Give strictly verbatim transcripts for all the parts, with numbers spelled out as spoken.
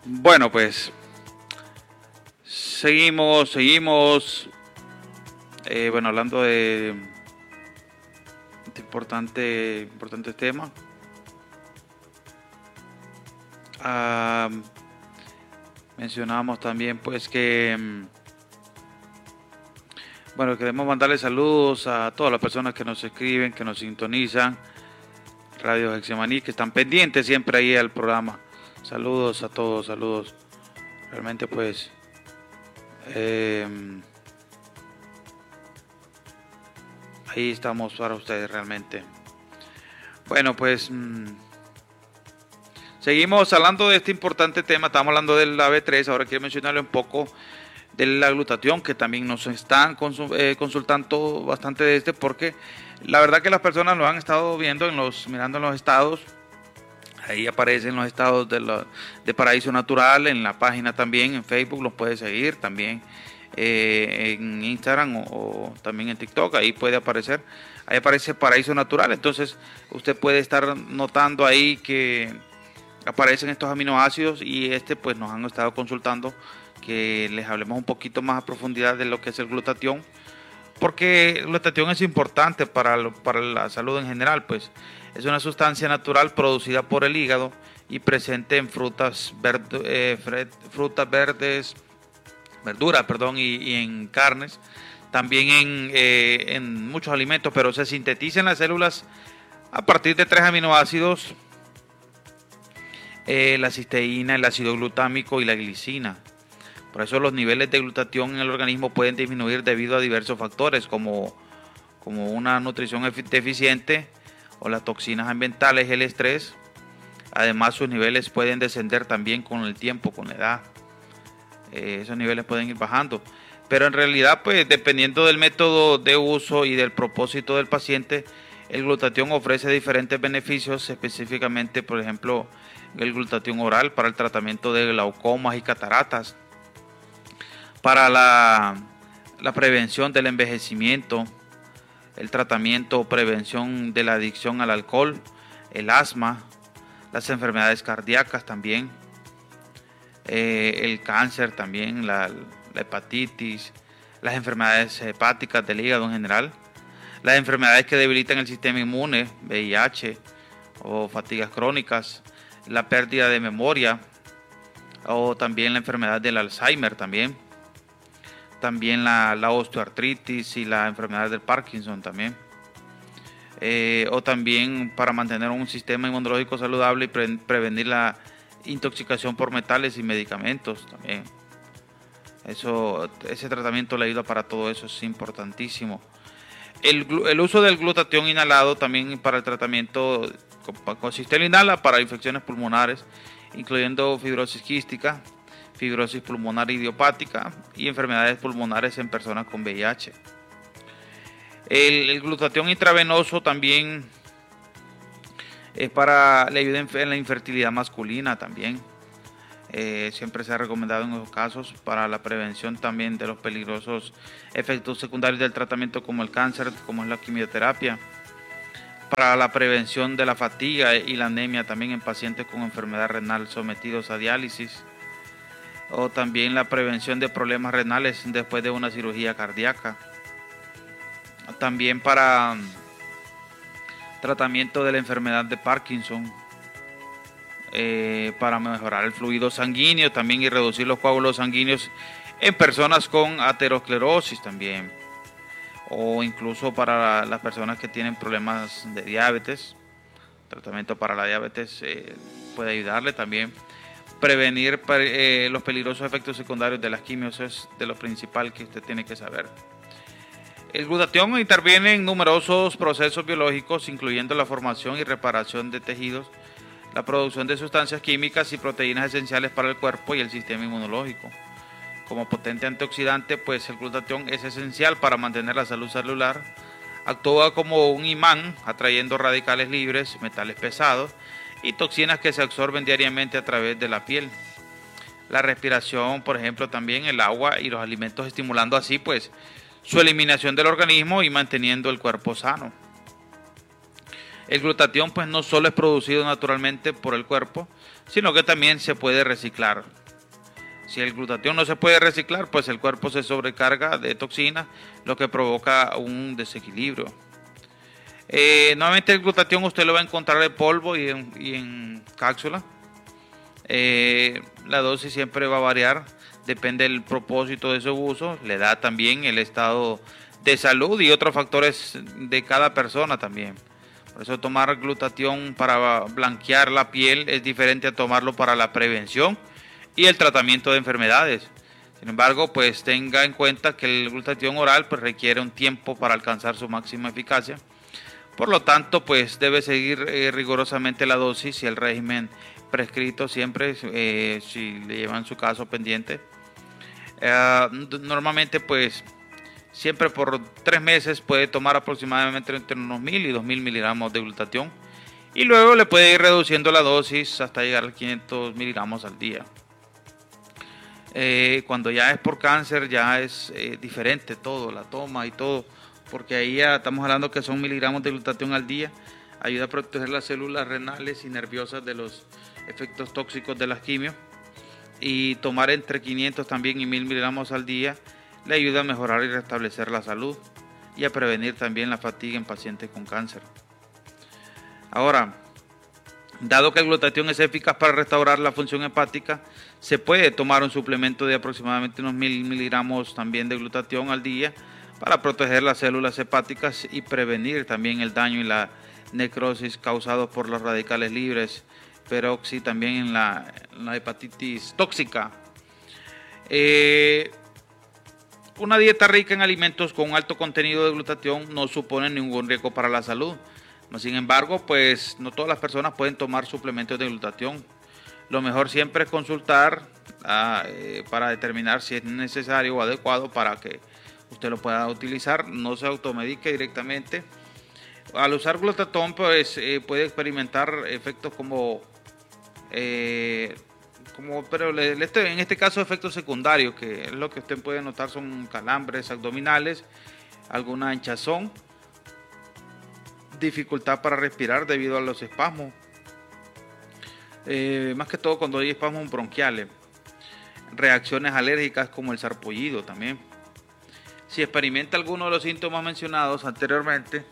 Bueno, pues seguimos, seguimos, eh, bueno, hablando de este importante, importante tema. Ah, mencionábamos también pues que, bueno, queremos mandarle saludos a todas las personas que nos escriben, que nos sintonizan, Radio Hexemaní, que están pendientes siempre ahí al programa. Saludos a todos, saludos. Realmente pues eh, ahí estamos para ustedes realmente. Bueno, pues mmm, seguimos hablando de este importante tema. Estamos hablando del A B tres. Ahora quiero mencionarle un poco de la glutatión, que también nos están eh, consultando bastante de este, porque la verdad que las personas lo han estado viendo en los, mirando en los estados. Ahí aparecen los estados de, la, de Paraíso Natural, en la página también, en Facebook los puede seguir, también eh, en Instagram o, o también en TikTok, ahí puede aparecer, ahí aparece Paraíso Natural. Entonces usted puede estar notando ahí que aparecen estos aminoácidos, y este pues nos han estado consultando que les hablemos un poquito más a profundidad de lo que es el glutatión, porque el glutatión es importante para, lo, para la salud en general. Pues es una sustancia natural producida por el hígado y presente en frutas, verde, eh, frutas verdes, verduras, perdón, y, y en carnes, también en, eh, en muchos alimentos, pero se sintetiza en las células a partir de tres aminoácidos, eh, la cisteína, el ácido glutámico y la glicina. Por eso los niveles de glutatión en el organismo pueden disminuir debido a diversos factores, como, como una nutrición deficiente o las toxinas ambientales y el estrés. Además, sus niveles pueden descender también con el tiempo, con la edad. Eh, esos niveles pueden ir bajando. Pero en realidad, pues dependiendo del método de uso y del propósito del paciente, el glutatión ofrece diferentes beneficios, específicamente, por ejemplo, el glutatión oral para el tratamiento de glaucomas y cataratas, para la, la prevención del envejecimiento, el tratamiento o prevención de la adicción al alcohol, el asma, las enfermedades cardíacas también, eh, el cáncer también, la, la hepatitis, las enfermedades hepáticas del hígado en general, las enfermedades que debilitan el sistema inmune, V I H o fatigas crónicas, la pérdida de memoria, o también la enfermedad del Alzheimer también. También la, la osteoartritis y la enfermedad del Parkinson también. Eh, o también para mantener un sistema inmunológico saludable y pre prevenir la intoxicación por metales y medicamentos también. Eso, ese tratamiento le ayuda para todo eso, es importantísimo. El, el uso del glutatión inhalado también para el tratamiento, consiste en inhala para infecciones pulmonares, incluyendo fibrosis quística, fibrosis pulmonar idiopática y enfermedades pulmonares en personas con V I H. El, el glutatión intravenoso también es para, le ayuda en la infertilidad masculina también. Eh, siempre se ha recomendado en esos casos para la prevención también de los peligrosos efectos secundarios del tratamiento, como el cáncer, como es la quimioterapia, para la prevención de la fatiga y la anemia también en pacientes con enfermedad renal sometidos a diálisis, o también la prevención de problemas renales después de una cirugía cardíaca. También para tratamiento de la enfermedad de Parkinson, eh, para mejorar el fluido sanguíneo también y reducir los coágulos sanguíneos en personas con aterosclerosis también, o incluso para las personas que tienen problemas de diabetes. Tratamiento para la diabetes eh, puede ayudarle también. Prevenir eh, los peligrosos efectos secundarios de las quimios es de lo principal que usted tiene que saber. El glutatión interviene en numerosos procesos biológicos, incluyendo la formación y reparación de tejidos, la producción de sustancias químicas y proteínas esenciales para el cuerpo y el sistema inmunológico. Como potente antioxidante, pues el glutatión es esencial para mantener la salud celular. Actúa como un imán, atrayendo radicales libres, metales pesados y toxinas que se absorben diariamente a través de la piel. La respiración, por ejemplo, también el agua y los alimentos, estimulando así pues su eliminación del organismo y manteniendo el cuerpo sano. El glutatión pues no solo es producido naturalmente por el cuerpo, sino que también se puede reciclar. Si el glutatión no se puede reciclar, pues el cuerpo se sobrecarga de toxinas, lo que provoca un desequilibrio. Eh, nuevamente el glutatión usted lo va a encontrar en polvo y en, y en cápsula. Eh, la dosis siempre va a variar, depende del propósito de su uso, la edad también, el estado de salud y otros factores de cada persona también. Por eso tomar glutatión para blanquear la piel es diferente a tomarlo para la prevención y el tratamiento de enfermedades. Sin embargo, pues tenga en cuenta que el glutatión oral pues requiere un tiempo para alcanzar su máxima eficacia. Por lo tanto, pues debe seguir eh, rigurosamente la dosis y el régimen prescrito siempre, eh, si le llevan su caso pendiente. Eh, normalmente, pues siempre por tres meses puede tomar aproximadamente entre unos mil y dos mil miligramos de glutatión. Y luego le puede ir reduciendo la dosis hasta llegar a quinientos miligramos al día. Eh, cuando ya es por cáncer ya es eh, diferente todo, la toma y todo, porque ahí ya estamos hablando que son miligramos de glutatión al día, ayuda a proteger las células renales y nerviosas de los efectos tóxicos de las quimios, y tomar entre quinientos también y mil miligramos al día le ayuda a mejorar y restablecer la salud y a prevenir también la fatiga en pacientes con cáncer. Ahora, dado que el glutatión es eficaz para restaurar la función hepática, se puede tomar un suplemento de aproximadamente unos mil miligramos también de glutatión al día para proteger las células hepáticas y prevenir también el daño y la necrosis causados por los radicales libres, peroxi, también en la, en la hepatitis tóxica. Eh, una dieta rica en alimentos con alto contenido de glutatión no supone ningún riesgo para la salud. Sin embargo, pues no todas las personas pueden tomar suplementos de glutatión. Lo mejor siempre es consultar ah, eh, para determinar si es necesario o adecuado para que usted lo pueda utilizar. No se automedique directamente. Al usar glutatión, pues eh, puede experimentar efectos como, eh, como pero le, le, en este caso efectos secundarios, que es lo que usted puede notar son calambres abdominales, alguna hinchazón, dificultad para respirar debido a los espasmos, eh, más que todo cuando hay espasmos bronquiales, reacciones alérgicas como el sarpullido también. Si experimenta alguno de los síntomas mencionados anteriormente,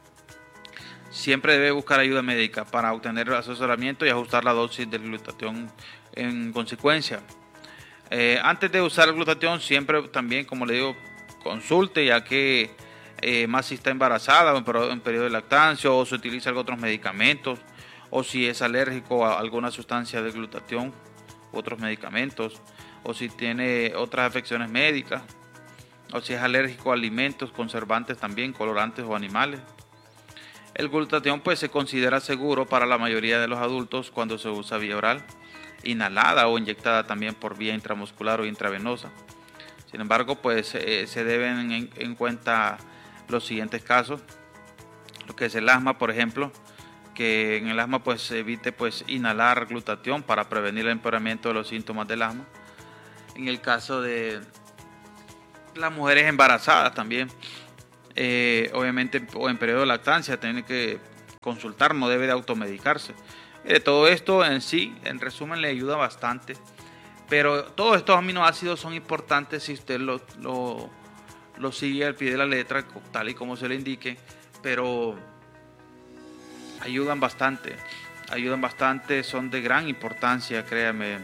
siempre debe buscar ayuda médica para obtener asesoramiento y ajustar la dosis del glutatión en consecuencia. Eh, antes de usar el glutatión, siempre también, como le digo, consulte, ya que eh, más si está embarazada o en, en periodo de lactancia, o se utiliza otros medicamentos, o si es alérgico a alguna sustancia de glutatión, otros medicamentos, o si tiene otras afecciones médicas, o si es alérgico a alimentos, conservantes también, colorantes o animales. El glutatión pues se considera seguro para la mayoría de los adultos cuando se usa vía oral, inhalada o inyectada también por vía intramuscular o intravenosa. Sin embargo, pues eh, se deben en, en cuenta los siguientes casos, lo que es el asma, por ejemplo, que en el asma pues se evite pues inhalar glutatión para prevenir el empeoramiento de los síntomas del asma. En el caso de las mujeres embarazadas también, eh, obviamente, o en periodo de lactancia, tiene que consultar, no debe de automedicarse. Eh, todo esto en sí, en resumen, le ayuda bastante, pero todos estos aminoácidos son importantes si usted lo, lo, lo sigue al pie de la letra, tal y como se le indique, pero ayudan bastante, ayudan bastante, son de gran importancia, créame,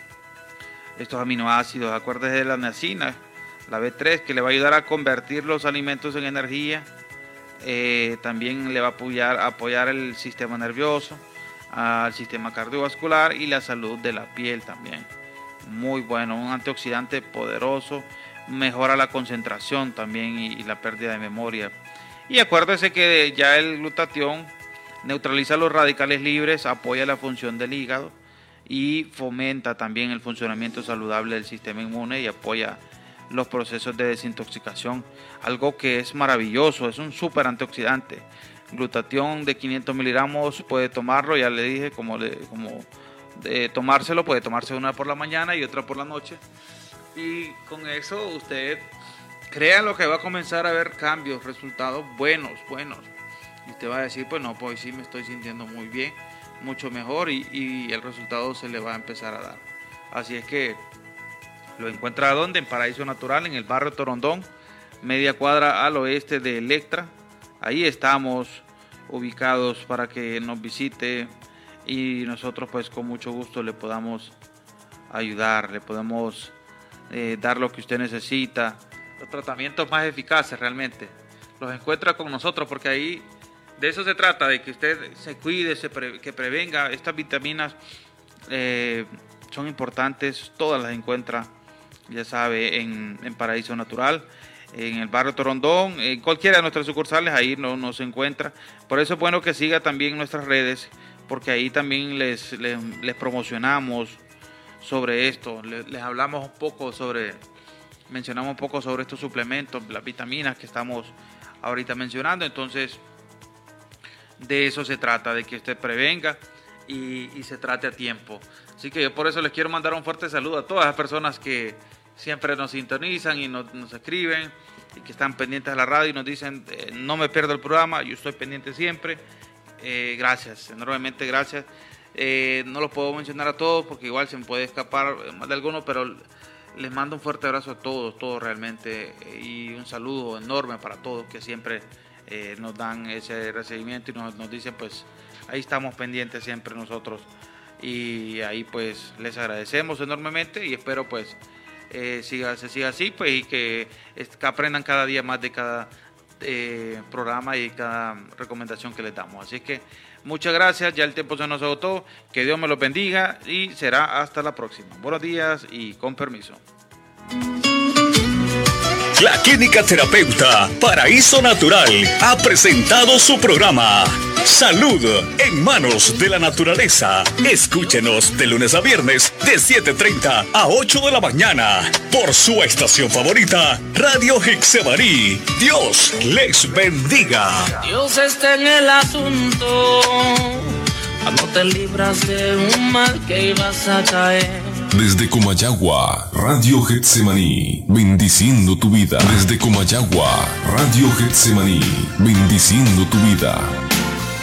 estos aminoácidos. Acuérdese de la niacina, la B tres, que le va a ayudar a convertir los alimentos en energía, eh, también le va a apoyar, apoyar el sistema nervioso, al sistema cardiovascular y la salud de la piel también. Muy bueno, un antioxidante poderoso, mejora la concentración también y, y la pérdida de memoria. Y acuérdese que ya el glutatión neutraliza los radicales libres, apoya la función del hígado y fomenta también el funcionamiento saludable del sistema inmune y apoya los procesos de desintoxicación, algo que es maravilloso, es un súper antioxidante. Glutatión de quinientos miligramos puede tomarlo, ya le dije, como, le, como de tomárselo, puede tomarse una por la mañana y otra por la noche, y con eso usted crea lo que va a comenzar a ver cambios, resultados buenos, buenos. Y usted va a decir, pues no, pues sí me estoy sintiendo muy bien, mucho mejor y, y el resultado se le va a empezar a dar. Así es que lo encuentra ¿dónde? En Paraíso Natural, en el barrio Torondón, media cuadra al oeste de Electra. Ahí estamos ubicados para que nos visite y nosotros pues con mucho gusto le podamos ayudar, le podemos eh, dar lo que usted necesita, los tratamientos más eficaces realmente. Los encuentra con nosotros porque ahí de eso se trata, de que usted se cuide, se pre, que prevenga. Estas vitaminas eh, son importantes, todas las encuentra, ya sabe, en, en Paraíso Natural, en el barrio Torondón, en cualquiera de nuestras sucursales, ahí no, no se encuentra. Por eso es bueno que siga también nuestras redes, porque ahí también les, les, les promocionamos sobre esto, les, les hablamos un poco sobre, mencionamos un poco sobre estos suplementos, las vitaminas que estamos ahorita mencionando. Entonces, de eso se trata, de que usted prevenga y, y se trate a tiempo. Así que yo por eso les quiero mandar un fuerte saludo a todas las personas que siempre nos sintonizan y nos, nos escriben y que están pendientes de la radio y nos dicen, eh, no me pierdo el programa, yo estoy pendiente siempre. Eh, gracias, enormemente gracias. Eh, no los puedo mencionar a todos porque igual se me puede escapar más de algunos, pero les mando un fuerte abrazo a todos, todos realmente, eh, y un saludo enorme para todos que siempre eh, nos dan ese recibimiento y nos, nos dicen, pues ahí estamos pendientes siempre nosotros, y ahí pues les agradecemos enormemente y espero pues eh, siga, se siga así, pues, y que, que aprendan cada día más de cada eh, programa y cada recomendación que les damos. Así que muchas gracias, ya el tiempo se nos agotó, que Dios me los bendiga y será hasta la próxima. Buenos días y con permiso. La Clínica Terapeuta Paraíso Natural ha presentado su programa Salud en Manos de la Naturaleza. Escúchenos de lunes a viernes de siete treinta a ocho de la mañana por su estación favorita, Radio Getsemaní. Dios les bendiga. Dios está en el asunto, no te libras de un mal que ibas a caer. Desde Comayagua, Radio Getsemaní, bendiciendo tu vida. Desde Comayagua, Radio Getsemaní, bendiciendo tu vida.